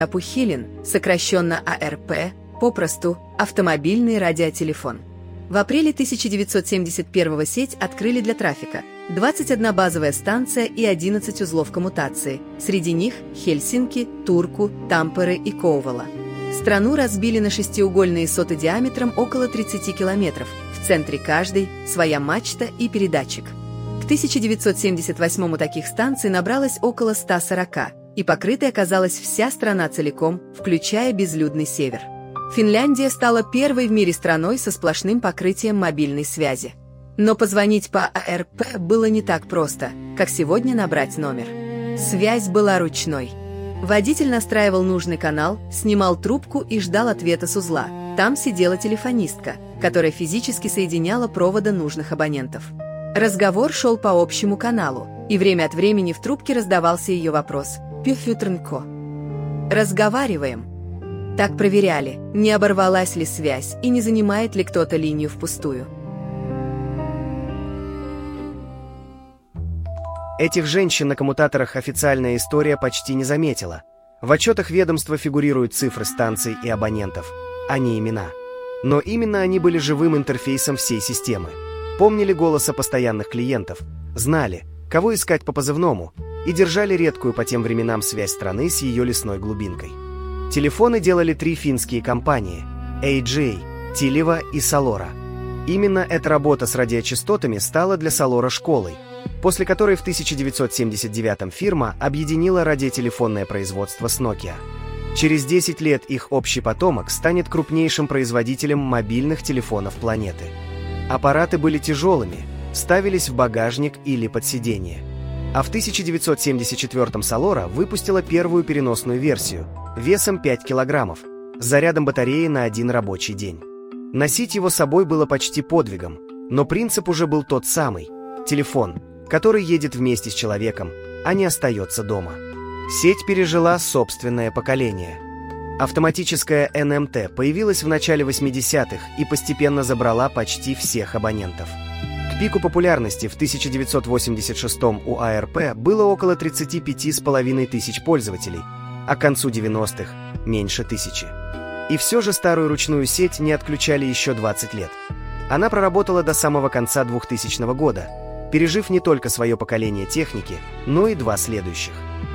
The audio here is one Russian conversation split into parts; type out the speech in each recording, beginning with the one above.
Апухилин, сокращенно АРП, попросту автомобильный радиотелефон. В апреле 1971 сеть открыли для трафика. 21 базовая станция и 11 узлов коммутации. Среди них Хельсинки, Турку, Тампере и Коувала. Страну разбили на шестиугольные соты диаметром около 30 километров. В центре каждой своя мачта и передатчик. К 1978 таких станций набралось около 140, и покрытой оказалась вся страна целиком, включая безлюдный север. Финляндия стала первой в мире страной со сплошным покрытием мобильной связи. Но позвонить по АРП было не так просто, как сегодня набрать номер. Связь была ручной. Водитель настраивал нужный канал, снимал трубку и ждал ответа с узла. Там сидела телефонистка, которая физически соединяла проводы нужных абонентов. Разговор шел по общему каналу, и время от времени в трубке раздавался ее вопрос «Пюфютрнко». «Разговариваем». Так проверяли, не оборвалась ли связь и не занимает ли кто-то линию впустую. Этих женщин на коммутаторах официальная история почти не заметила. В отчетах ведомства фигурируют цифры станций и абонентов, а не имена. Но именно они были живым интерфейсом всей системы. Помнили голоса постоянных клиентов, знали, кого искать по позывному, и держали редкую по тем временам связь страны с ее лесной глубинкой. Телефоны делали 3 финские компании – AJ, Tileva и Salora. Именно эта работа с радиочастотами стала для Salora школой, после которой в 1979 фирма объединила радиотелефонное производство с Nokia. Через 10 лет их общий потомок станет крупнейшим производителем мобильных телефонов планеты. Аппараты были тяжелыми, ставились в багажник или под сиденье. А в 1974-м Salora выпустила первую переносную версию весом 5 килограммов, с зарядом батареи на 1 рабочий день. Носить его с собой было почти подвигом, но принцип уже был тот самый – телефон, который едет вместе с человеком, а не остается дома. Сеть пережила собственное поколение. Автоматическая НМТ появилась в начале 80-х и постепенно забрала почти всех абонентов. К пику популярности в 1986-м у АРП было около 35,5 тысяч пользователей, а к концу 90-х – меньше 1000. И все же старую ручную сеть не отключали еще 20 лет. Она проработала до самого конца 2000 года, пережив не только свое поколение техники, но и 2 следующих.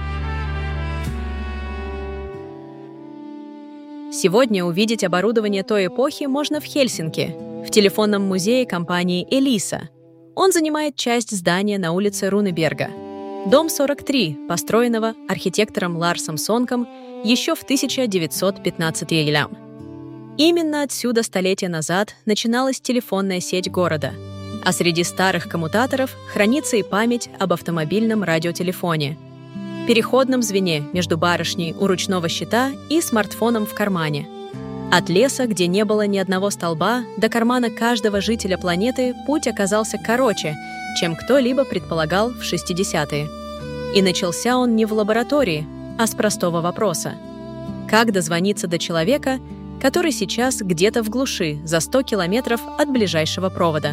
Сегодня увидеть оборудование той эпохи можно в Хельсинки, в телефонном музее компании «Элиса». Он занимает часть здания на улице Рунеберга. Дом 43, построенного архитектором Ларсом Сонком еще в 1915 году. Именно отсюда столетия назад начиналась телефонная сеть города, а среди старых коммутаторов хранится и память об автомобильном радиотелефоне, переходном звене между барышней у ручного щита и смартфоном в кармане. От леса, где не было ни одного столба, до кармана каждого жителя планеты путь оказался короче, чем кто-либо предполагал в 60-е. И начался он не в лаборатории, а с простого вопроса. Как дозвониться до человека, который сейчас где-то в глуши, за 100 километров от ближайшего провода?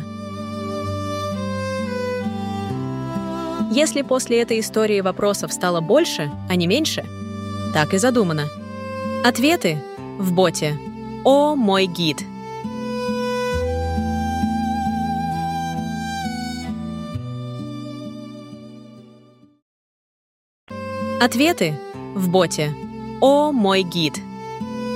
Если после этой истории вопросов стало больше, а не меньше, так и задумано. Ответы в боте «О, мой гид». Ответы в боте «О, мой гид».